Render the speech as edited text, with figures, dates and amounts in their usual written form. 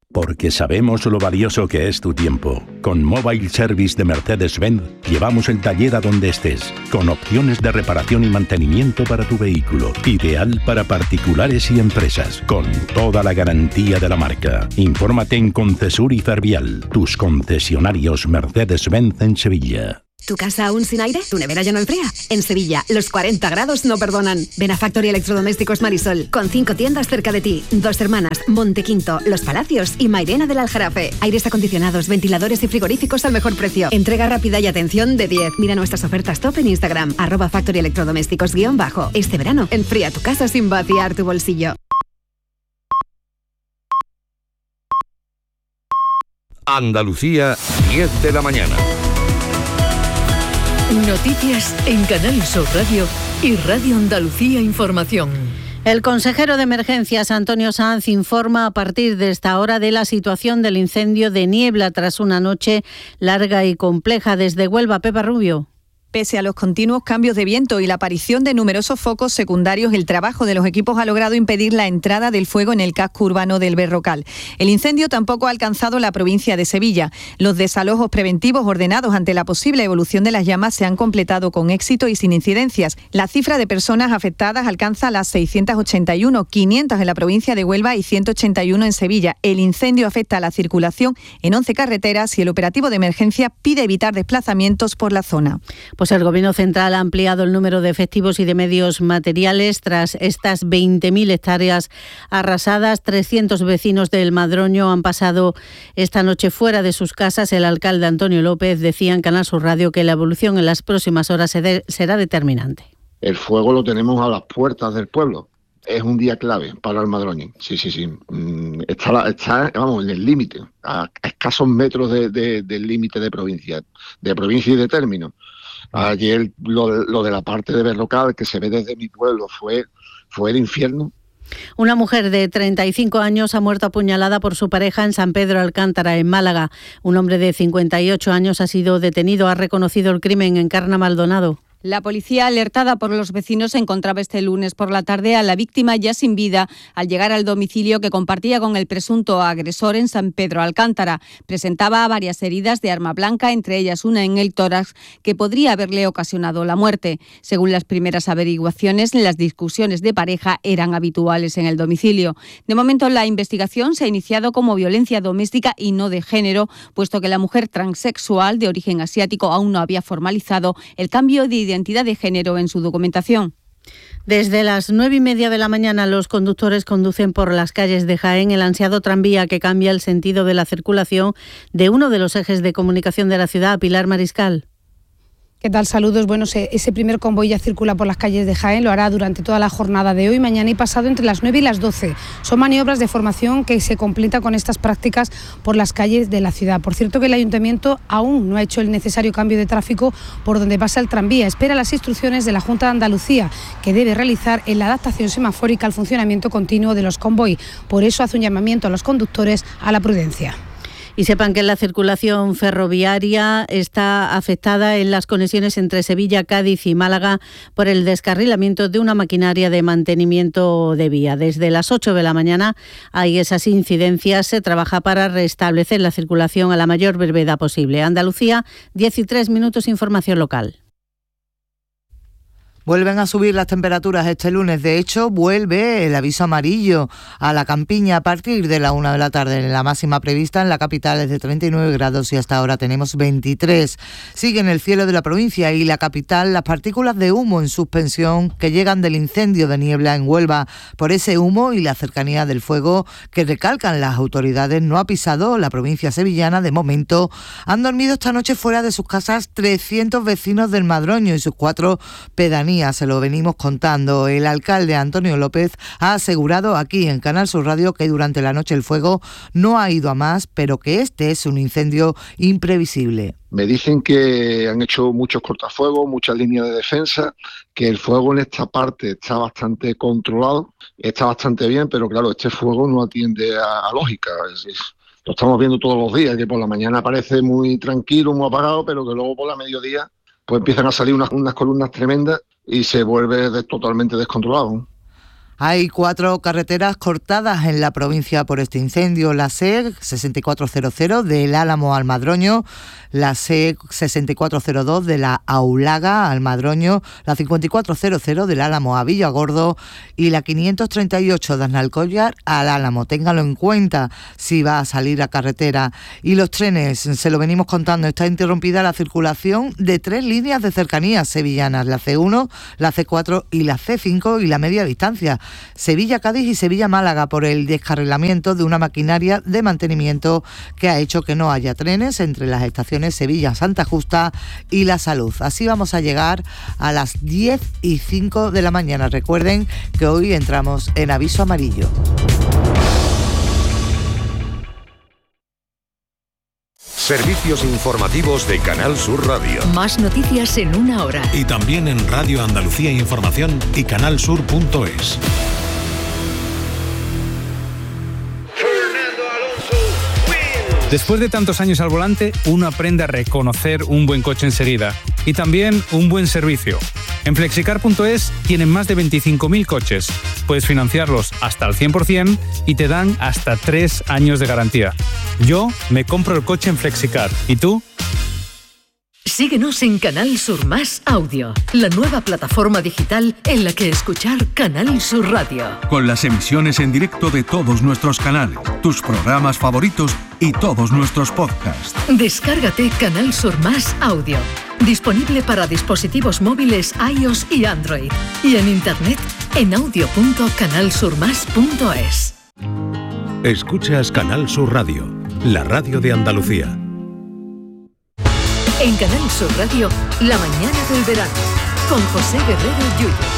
Porque sabemos lo valioso que es tu tiempo. Con Mobile Service de Mercedes-Benz llevamos el taller a donde estés, con opciones de reparación y mantenimiento para tu vehículo. Ideal para particulares y empresas, con toda la garantía de la marca. Infórmate en Concesur y Fervial, tus concesionarios Mercedes-Benz en Sevilla. ¿Tu casa aún sin aire? ¿Tu nevera ya no enfría? En Sevilla, los 40 grados no perdonan. Ven a Factory Electrodomésticos Marisol, con 5 tiendas cerca de ti. Dos Hermanas, Montequinto, Los Palacios y Mairena del Aljarafe. Aires acondicionados, ventiladores y frigoríficos al mejor precio. Entrega rápida y atención de 10. Mira nuestras ofertas top en Instagram, @Factory Electrodomésticos _. Este verano, enfría tu casa sin vaciar tu bolsillo. Andalucía, 10 de la mañana. Noticias en Canal Sur Radio y Radio Andalucía Información. El consejero de Emergencias, Antonio Sanz, informa a partir de esta hora de la situación del incendio de Niebla tras una noche larga y compleja. Desde Huelva, Pepa Rubio. Pese a los continuos cambios de viento y la aparición de numerosos focos secundarios, el trabajo de los equipos ha logrado impedir la entrada del fuego en el casco urbano del Berrocal. El incendio tampoco ha alcanzado la provincia de Sevilla. Los desalojos preventivos ordenados ante la posible evolución de las llamas se han completado con éxito y sin incidencias. La cifra de personas afectadas alcanza las 681, 500 en la provincia de Huelva y 181 en Sevilla. El incendio afecta a la circulación en 11 carreteras y el operativo de emergencia pide evitar desplazamientos por la zona. Pues el Gobierno Central ha ampliado el número de efectivos y de medios materiales tras estas 20.000 hectáreas arrasadas. 300 vecinos del Madroño han pasado esta noche fuera de sus casas. El alcalde Antonio López decía en Canal Sur Radio que la evolución en las próximas horas será determinante. El fuego lo tenemos a las puertas del pueblo. Es un día clave para el Madroño. Sí. Está vamos, en el límite, a escasos metros del límite de provincia y de término. Ayer lo de la parte de Berrocal, que se ve desde mi pueblo, fue el infierno. Una mujer de 35 años ha muerto apuñalada por su pareja en San Pedro Alcántara, en Málaga. Un hombre de 58 años ha sido detenido. Ha reconocido el crimen Encarna Maldonado. La policía, alertada por los vecinos, encontraba este lunes por la tarde a la víctima ya sin vida al llegar al domicilio que compartía con el presunto agresor en San Pedro Alcántara. Presentaba varias heridas de arma blanca, entre ellas una en el tórax que podría haberle ocasionado la muerte. Según las primeras averiguaciones, las discusiones de pareja eran habituales en el domicilio. De momento, la investigación se ha iniciado como violencia doméstica y no de género, puesto que la mujer transexual de origen asiático aún no había formalizado el cambio de identidad de género en su documentación. Desde las 9:30 de la mañana los conductores conducen por las calles de Jaén el ansiado tranvía que cambia el sentido de la circulación de uno de los ejes de comunicación de la ciudad. Pilar Mariscal. ¿Qué tal? Saludos. Bueno, ese primer convoy ya circula por las calles de Jaén, lo hará durante toda la jornada de hoy, mañana y pasado entre las 9 y las 12. Son maniobras de formación que se completan con estas prácticas por las calles de la ciudad. Por cierto que el Ayuntamiento aún no ha hecho el necesario cambio de tráfico por donde pasa el tranvía. Espera las instrucciones de la Junta de Andalucía, que debe realizar en la adaptación semafórica al funcionamiento continuo de los convoy. Por eso hace un llamamiento a los conductores a la prudencia. Y sepan que la circulación ferroviaria está afectada en las conexiones entre Sevilla, Cádiz y Málaga por el descarrilamiento de una maquinaria de mantenimiento de vía. Desde las 8 de la mañana hay esas incidencias. Se trabaja para restablecer la circulación a la mayor brevedad posible. Andalucía, 13 minutos, información local. Vuelven a subir las temperaturas este lunes. De hecho, vuelve el aviso amarillo a la campiña a partir de la 1 de la tarde. La máxima prevista en la capital es de 39 grados y hasta ahora tenemos 23. Sigue en el cielo de la provincia y la capital las partículas de humo en suspensión que llegan del incendio de Niebla en Huelva. Por ese humo y la cercanía del fuego que recalcan las autoridades, no ha pisado la provincia sevillana. De momento han dormido esta noche fuera de sus casas 300 vecinos del Madroño y sus 4 pedanías. Se lo venimos contando. El alcalde Antonio López ha asegurado aquí en Canal Sur Radio que durante la noche el fuego no ha ido a más, pero que este es un incendio imprevisible. Me dicen que han hecho muchos cortafuegos, muchas líneas de defensa, que el fuego en esta parte está bastante controlado, está bastante bien, pero claro, este fuego no atiende a lógica. Lo estamos viendo todos los días, que por la mañana parece muy tranquilo, muy apagado, pero que luego por la mediodía pues empiezan a salir unas columnas tremendas y se vuelve totalmente descontrolado. Hay 4 carreteras cortadas en la provincia por este incendio. La C6400 del Álamo al Madroño, la C6402 de la Aulaga al Madroño, la 5400 del Álamo a Villagordo y la 538 de Aznalcóllar al Álamo. Téngalo en cuenta si va a salir a carretera. Y los trenes, se lo venimos contando, está interrumpida la circulación de 3 líneas de cercanías sevillanas, la C1, la C4 y la C5 y la media distancia. Sevilla-Cádiz y Sevilla-Málaga por el descarrilamiento de una maquinaria de mantenimiento que ha hecho que no haya trenes entre las estaciones Sevilla-Santa Justa y La Salud. Así vamos a llegar a las 10:05 de la mañana. Recuerden que hoy entramos en aviso amarillo. Servicios informativos de Canal Sur Radio. Más noticias en una hora. Y también en Radio Andalucía Información y canalsur.es. Después de tantos años al volante, uno aprende a reconocer un buen coche enseguida y también un buen servicio. En Flexicar.es tienen más de 25.000 coches. Puedes financiarlos hasta el 100% y te dan hasta 3 años de garantía. Yo me compro el coche en Flexicar. ¿Y tú? Síguenos en Canal Sur Más Audio, la nueva plataforma digital en la que escuchar Canal Sur Radio. Con las emisiones en directo de todos nuestros canales, tus programas favoritos y todos nuestros podcasts. Descárgate Canal Sur Más Audio, disponible para dispositivos móviles iOS y Android, y en internet en audio.canalsurmas.es. Escuchas Canal Sur Radio, la radio de Andalucía. En Canal Sur Radio, la mañana del verano, con José Guerrero Yuyu.